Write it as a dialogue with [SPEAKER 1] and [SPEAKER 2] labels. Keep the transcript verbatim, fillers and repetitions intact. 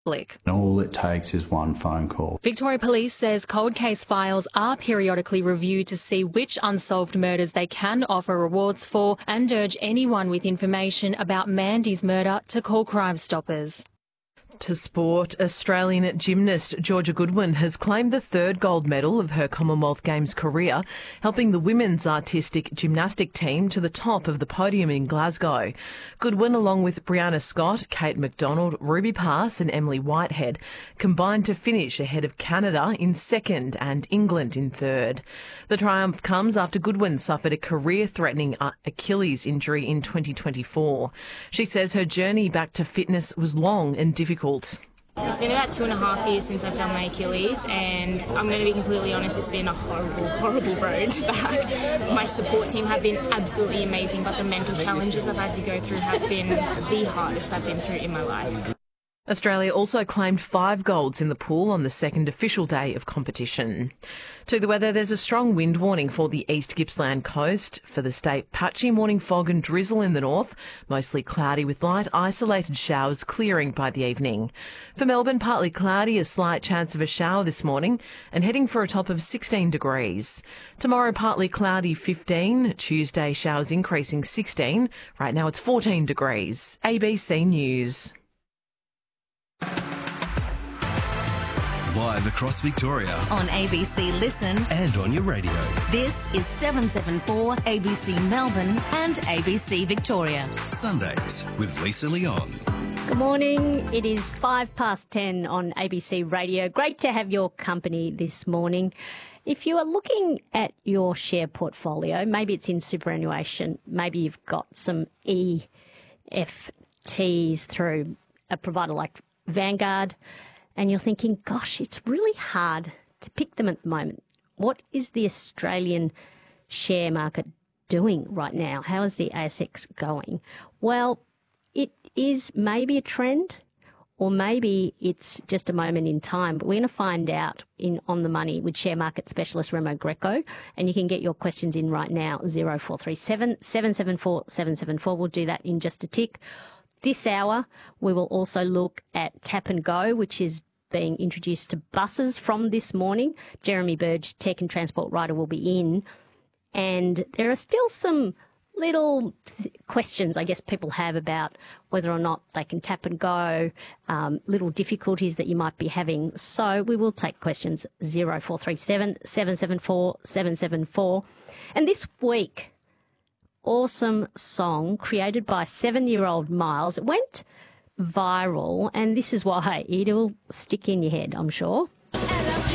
[SPEAKER 1] public.
[SPEAKER 2] All it takes is one phone call.
[SPEAKER 1] Victoria Police says cold case files are periodically reviewed to see which unsolved murders they can offer rewards for, and urge anyone with information about Mandy's murder to call Crime Stoppers.
[SPEAKER 3] To sport, Australian gymnast Georgia Goodwin has claimed the third gold medal of her Commonwealth Games career, helping the women's artistic gymnastic team to the top of the podium in Glasgow. Goodwin, along with Brianna Scott, Kate McDonald, Ruby Pass and Emily Whitehead, combined to finish ahead of Canada in second and England in third. The triumph comes after Goodwin suffered a career-threatening Achilles injury in twenty twenty-four. She says her journey back to fitness was long and difficult.
[SPEAKER 4] It's been about two and a half years since I've done my Achilles, and I'm going to be completely honest, it's been a horrible, horrible road back. My support team have been absolutely amazing, but the mental challenges I've had to go through have been the hardest I've been through in my life.
[SPEAKER 3] Australia also claimed five golds in the pool on the second official day of competition. To the weather, there's a strong wind warning for the East Gippsland coast. For the state, patchy morning fog and drizzle in the north, mostly cloudy with light isolated showers clearing by the evening. For Melbourne, partly cloudy, a slight chance of a shower this morning, and heading for a top of sixteen degrees. Tomorrow, partly cloudy, fifteen. Tuesday, showers increasing, sixteen. Right now it's fourteen degrees. A B C News.
[SPEAKER 5] Live across Victoria.
[SPEAKER 6] On A B C Listen.
[SPEAKER 5] And on your radio.
[SPEAKER 6] This is seven seven four A B C Melbourne and A B C Victoria.
[SPEAKER 5] Sundays with Lisa Leon.
[SPEAKER 7] Good morning. It is five past ten on A B C Radio. Great to have your company this morning. If you are looking at your share portfolio, maybe it's in superannuation, maybe you've got some E F Ts through a provider like Vanguard, and you're thinking, gosh, it's really hard to pick them at the moment. What is the Australian share market doing right now? How is the A S X going? Well, it is maybe a trend, or maybe it's just a moment in time. But we're going to find out in On the Money with share market specialist Remo Greco, and you can get your questions in right now, zero four three seven, seven seven four, seven seven four. We'll do that in just a tick. This hour, we will also look at Tap and Go, which is being introduced to buses from this morning. Jeremy Burge, Tech and Transport Writer, will be in. And there are still some little th- questions, I guess, people have about whether or not they can tap and go, um, little difficulties that you might be having. So we will take questions zero four three seven, seven seven four, seven seven four. And this week, awesome song created by seven-year-old Miles. It went viral, and this is why it'll stick in your head, I'm sure.